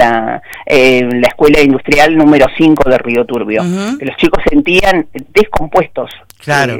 la escuela industrial número 5 de Río Turbio, que los chicos sentían descompuestos. Claro.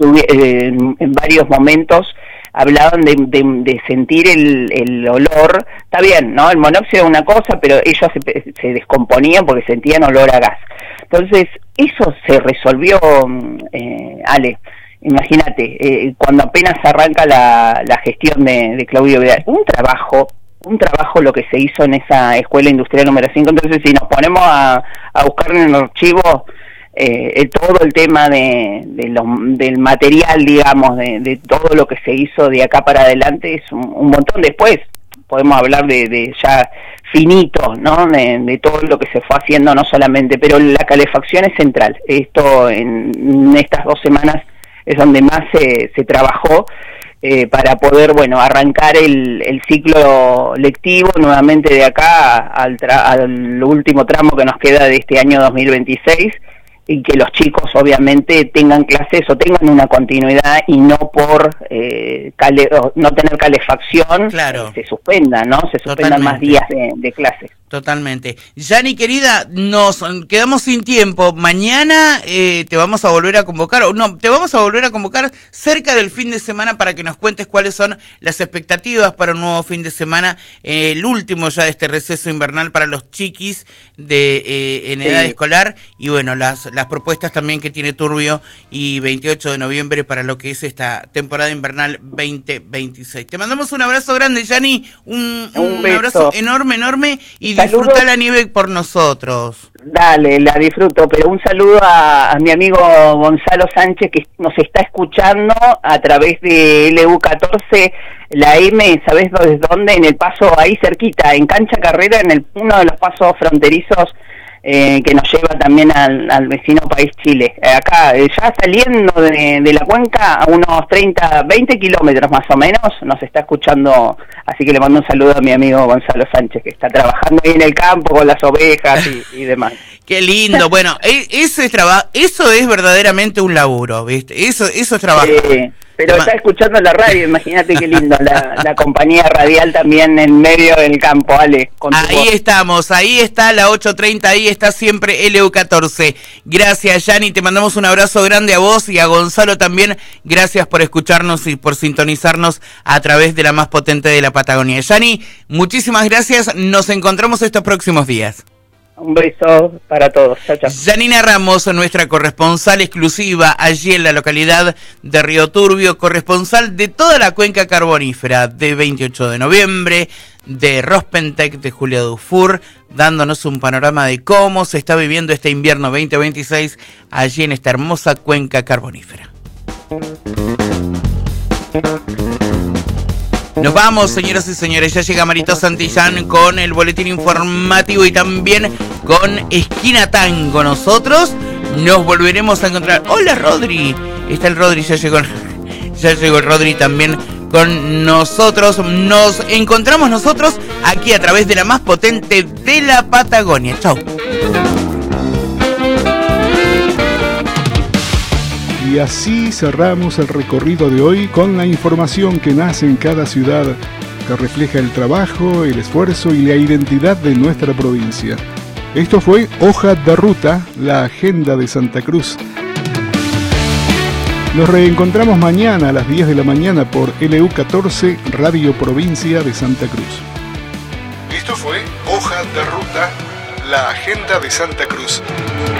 En varios momentos hablaban de sentir el olor. Está bien, ¿no? El monóxido es una cosa, pero ellos se descomponían porque sentían olor a gas. Entonces, eso se resolvió, Ale. Imagínate, cuando apenas arranca la gestión de Claudio Vidal, un trabajo lo que se hizo en esa escuela industrial número 5. Entonces, si nos ponemos a buscar en el archivo todo el tema del material, digamos, de todo lo que se hizo de acá para adelante, es un montón. Después podemos hablar de ya finito, ¿no? De todo lo que se fue haciendo, no solamente, pero la calefacción es central. Esto en estas 2 semanas es donde más se trabajó para poder, bueno, arrancar el ciclo lectivo nuevamente de acá al último tramo que nos queda de este año 2026, y que los chicos obviamente tengan clases o tengan una continuidad y no por no tener calefacción, claro, se suspenda, ¿no? Se suspendan más días de clases. Totalmente. Yani, querida, nos quedamos sin tiempo. Mañana te vamos a volver a convocar, te vamos a volver a convocar cerca del fin de semana para que nos cuentes cuáles son las expectativas para un nuevo fin de semana, el último ya de este receso invernal para los chiquis en edad escolar, y bueno, las propuestas también que tiene Turbio y 28 de noviembre para lo que es esta temporada invernal 2026. Te mandamos un abrazo grande, Yani, un abrazo enorme, y disfruta la nieve por nosotros. Dale, la disfruto, pero un saludo a mi amigo Gonzalo Sánchez, que nos está escuchando a través de LU14, la M, ¿sabés desde dónde? En el paso ahí cerquita, en Cancha Carrera, en uno de los pasos fronterizos que nos lleva también al vecino país Chile. Acá, ya saliendo de la cuenca, a unos 20 kilómetros más o menos, nos está escuchando, así que le mando un saludo a mi amigo Gonzalo Sánchez, que está trabajando ahí en el campo con las ovejas y demás. Qué lindo. Bueno, eso es verdaderamente un laburo, ¿viste? Eso es trabajo. Pero está escuchando la radio, imagínate qué lindo, la compañía radial también en medio del campo, Ale. Ahí estamos, ahí está la 8:30, ahí está siempre LU14. Gracias, Yani, te mandamos un abrazo grande a vos y a Gonzalo también. Gracias por escucharnos y por sintonizarnos a través de la más potente de la Patagonia. Yani, muchísimas gracias, nos encontramos estos próximos días. Un beso para todos. Chao, chao. Yanina Ramos, nuestra corresponsal exclusiva allí en la localidad de Río Turbio, corresponsal de toda la cuenca carbonífera de 28 de noviembre, de Rospentec, de Julia Dufour, dándonos un panorama de cómo se está viviendo este invierno 2026 allí en esta hermosa cuenca carbonífera. Nos vamos, señoras y señores, ya llega Marito Santillán con el boletín informativo y también con Esquina Tango. Nosotros nos volveremos a encontrar. Hola, Rodri. Está el Rodri, ya llegó el Rodri también con nosotros. Nos encontramos nosotros aquí a través de la más potente de la Patagonia. Chau. Y así cerramos el recorrido de hoy con la información que nace en cada ciudad, que refleja el trabajo, el esfuerzo y la identidad de nuestra provincia. Esto fue Hoja de Ruta, la agenda de Santa Cruz. Nos reencontramos mañana a las 10 de la mañana por LU14, Radio Provincia de Santa Cruz. Esto fue Hoja de Ruta, la agenda de Santa Cruz.